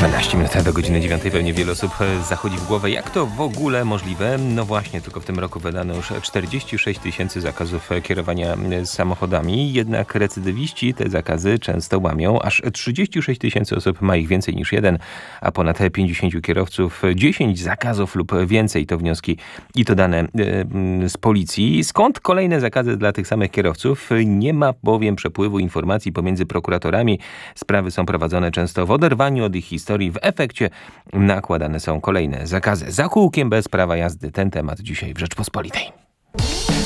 12 minut do godziny 9. Pewnie wiele osób zachodzi w głowę. Jak to w ogóle możliwe? No właśnie, tylko w tym roku wydano już 46 tysięcy zakazów kierowania samochodami. Jednak recydywiści te zakazy często łamią. Aż 36 tysięcy osób ma ich więcej niż jeden, a ponad 50 kierowców 10 zakazów lub więcej. To wnioski i to dane z policji. Skąd kolejne zakazy dla tych samych kierowców? Nie ma bowiem przepływu informacji pomiędzy prokuratorami. Sprawy są prowadzone często w oderwaniu od ich historii. W efekcie nakładane są kolejne zakazy. Za kółkiem bez prawa jazdy. Ten temat dzisiaj w Rzeczpospolitej.